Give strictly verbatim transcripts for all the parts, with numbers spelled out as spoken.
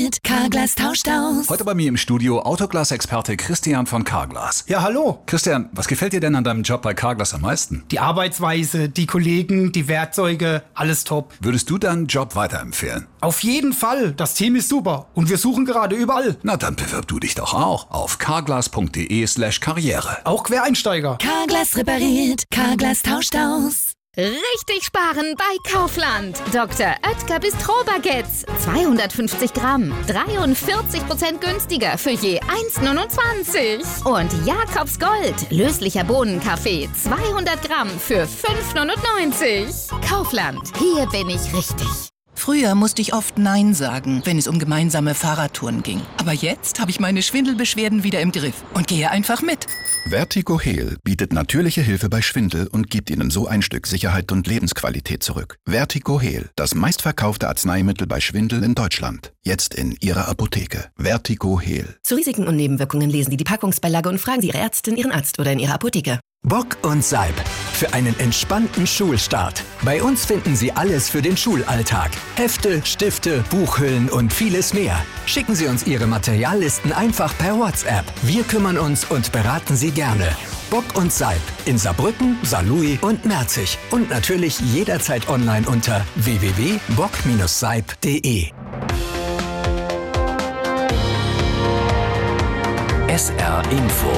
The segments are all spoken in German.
repariert, Carglass tauscht aus. Heute bei mir im Studio Autoglas-Experte Christian von Carglass. Ja, hallo. Christian, was gefällt dir denn an deinem Job bei Carglass am meisten? Die Arbeitsweise, die Kollegen, die Werkzeuge, alles top. Würdest du deinen Job weiterempfehlen? Auf jeden Fall. Das Team ist super. Und wir suchen gerade überall. Na, dann bewirb du dich doch auch auf carglass.de slash karriere. Auch Quereinsteiger. Carglass repariert, Carglass tauscht aus. Richtig sparen bei Kaufland. Doktor Oetker Bistro-Baguettes. zweihundertfünfzig Gramm. dreiundvierzig Prozent günstiger für je eins Komma neunundzwanzig. Und Jakobs Gold. Löslicher Bohnenkaffee. zweihundert Gramm für fünf Komma neunundneunzig. Kaufland. Hier bin ich richtig. Früher musste ich oft Nein sagen, wenn es um gemeinsame Fahrradtouren ging. Aber jetzt habe ich meine Schwindelbeschwerden wieder im Griff und gehe einfach mit. Vertigo Heal bietet natürliche Hilfe bei Schwindel und gibt Ihnen so ein Stück Sicherheit und Lebensqualität zurück. Vertigo Heal, das meistverkaufte Arzneimittel bei Schwindel in Deutschland. Jetzt in Ihrer Apotheke. Vertigo Heal. Zu Risiken und Nebenwirkungen lesen Sie die Packungsbeilage und fragen Sie Ihre Ärztin, Ihren Arzt oder in Ihrer Apotheke. Bock und Seib. Für einen entspannten Schulstart. Bei uns finden Sie alles für den Schulalltag. Hefte, Stifte, Buchhüllen und vieles mehr. Schicken Sie uns Ihre Materiallisten einfach per WhatsApp. Wir kümmern uns und beraten Sie gerne. Bock und Seib in Saarbrücken, Saarlouis und Merzig. Und natürlich jederzeit online unter w w w punkt bock Bindestrich seib punkt de. S R Info.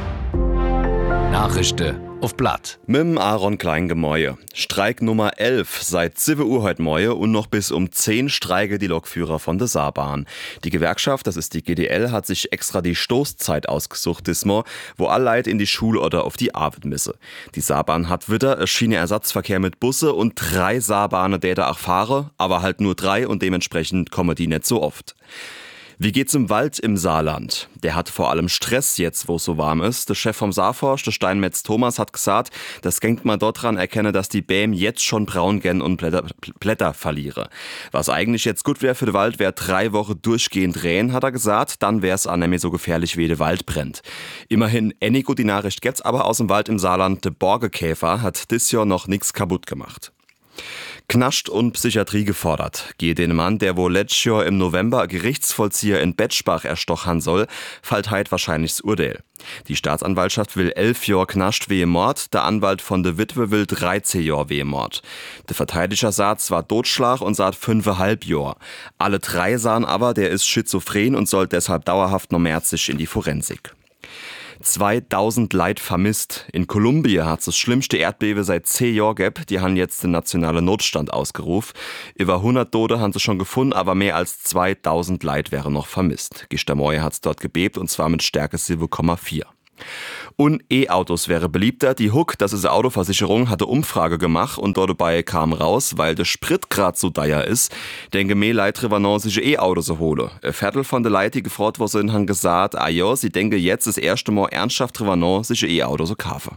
Nachrichten auf Blatt. Mit dem Aaron Kleingemäue. Streik Nummer elf seit sieben Uhr heute Morgen und noch bis um zehn streiken die Lokführer von der Saarbahn. Die Gewerkschaft, das ist die G D L, hat sich extra die Stoßzeit ausgesucht diesmal, wo alle Leute in die Schule oder auf die Arbeit müssen. Die Saarbahn hat wieder einen Schienenersatzverkehr mit Busse und drei Saarbahnen, die da auch fahren, aber halt nur drei und dementsprechend kommen die nicht so oft. Wie geht's im Wald im Saarland? Der hat vor allem Stress jetzt, wo es so warm ist. Der Chef vom Saarforsch, der Steinmetz Thomas, hat gesagt, das kennt man dort dran erkennen, dass die Bäume jetzt schon braun gehen und Blätter, Blätter verlieren. Was eigentlich jetzt gut wäre für den Wald, wäre drei Wochen durchgehend Regen, hat er gesagt. Dann wäre es auch nicht mehr so gefährlich, wie der Wald brennt. Immerhin, eine gute Nachricht gibt's aber aus dem Wald im Saarland. Der Borkenkäfer hat dieses Jahr noch nichts kaputt gemacht. Knascht und Psychiatrie gefordert. Geht den Mann, der wohl letztes Jahr im November Gerichtsvollzieher in Betschbach erstochen soll, fällt heute wahrscheinlich das Urteil. Die Staatsanwaltschaft will elf Jahre Knascht wegen Mord, der Anwalt von der Witwe will dreizehn Jahre wegen Mord. Der Verteidiger sagt zwar Totschlag und sagt fünfeinhalb Jahre. Alle drei sagen aber, der ist schizophren und soll deshalb dauerhaft noch merzig in die Forensik. zweitausend Leid vermisst. In Kolumbien hat es das schlimmste Erdbeben seit zehn Jahren gegeben. Die haben jetzt den nationalen Notstand ausgerufen. Über hundert Tote haben sie schon gefunden, aber mehr als zweitausend Leid wären noch vermisst. Gestern Morgen hat es dort gebebt und zwar mit Stärke sieben Komma vier. Und E-Autos wäre beliebter. Die Huck, das ist eine Autoversicherung, hatte Umfrage gemacht und dort dabei kam raus, weil der Sprit grad so teuer ist, denke mehr Leute drüber nach, sich E-Autos zu holen. Ein Viertel von den Leuten, die gefragt worden sind, haben gesagt, ah ja, sie denke jetzt das erste Mal ernsthaft drüber nach, sich E-Autos zu kaufen.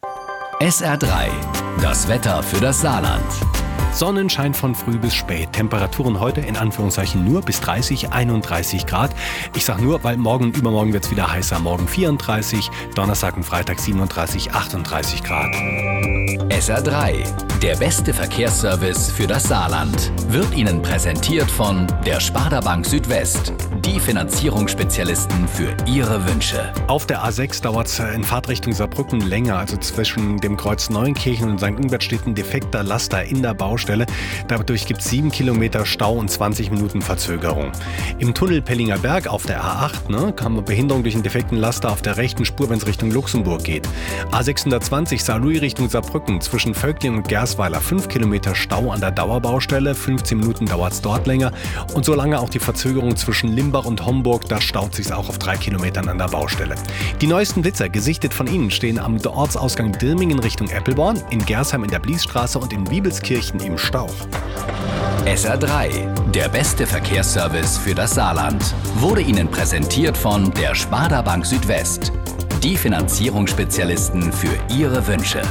S R drei. Das Wetter für das Saarland. Sonnenschein von früh bis spät. Temperaturen heute in Anführungszeichen nur bis dreißig, einunddreißig Grad. Ich sag nur, weil morgen und übermorgen wird's wieder heißer. Morgen vierunddreißig, Donnerstag und Freitag siebenunddreißig, achtunddreißig Grad. S R drei. Der beste Verkehrsservice für das Saarland. Wird Ihnen präsentiert von der Sparda Bank Südwest. Die Finanzierungsspezialisten für Ihre Wünsche. Auf der A sechs dauert es in Fahrtrichtung Saarbrücken länger. Also zwischen dem Kreuz Neunkirchen und Sankt Ingbert steht ein defekter Laster in der Baustelle. Dadurch gibt es sieben Kilometer Stau und zwanzig Minuten Verzögerung. Im Tunnel Pellinger Berg auf der A acht ne, haben wir Behinderung durch einen defekten Laster auf der rechten Spur, wenn es Richtung Luxemburg geht. A sechshundertzwanzig Saarlouis Richtung Saarbrücken zwischen Völkling und Gersweiler. fünf Kilometer Stau an der Dauerbaustelle. fünfzehn Minuten dauert es dort länger. Und so lange auch die Verzögerung zwischen Limbach und Homburg. Da staut sich auch auf drei Kilometern an der Baustelle. Die neuesten Blitzer, gesichtet von Ihnen, stehen am Ortsausgang Dirmingen Richtung Eppelborn, in Gersheim in der Bliesstraße und in Wiebelskirchen im Stauch. S R drei. Der beste Verkehrsservice für das Saarland. Wurde Ihnen präsentiert von der Sparda Bank Südwest. Die Finanzierungsspezialisten für Ihre Wünsche.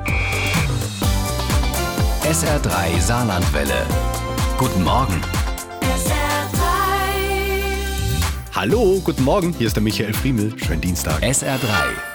S R drei Saarlandwelle. Guten Morgen. S R drei. Hallo, guten Morgen. Hier ist der Michael Friemel. Schönen Dienstag. S R drei.